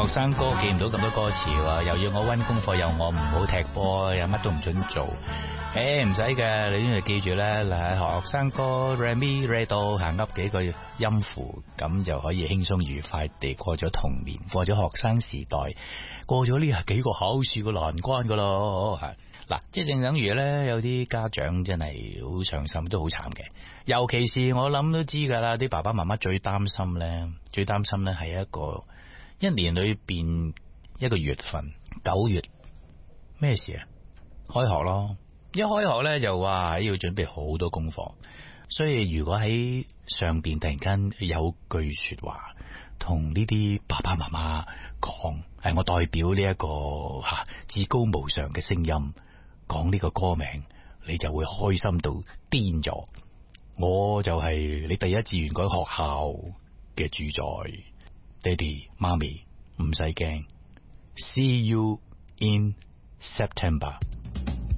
學生哥記唔到咁多歌詞喎，又要我溫功課，又我唔好踢波，又乜都唔准做。唔使嘅，你記住咧，嗱，學生哥 re mi re do 行噏幾個音符，咁就可以輕鬆愉快地過咗童年，過咗學生時代，過咗呢幾個考試嘅難關噶咯。嗱，即係正等於咧，有啲家長真係好傷心，都好慘嘅。尤其是我諗都知噶啦，啲爸爸媽媽最擔心咧係一年裏邊一個月份9月咩事啊？開學咯，一開學咧就話要準備好多功課，所以如果喺上邊突然間有句說話同呢啲爸爸媽媽講，係我代表呢一個至高無上嘅聲音講呢個歌名，你就會開心到癲咗。我就係你第一志願嗰學校嘅主宰，爹哋媽咪唔使驚 ，See you in September。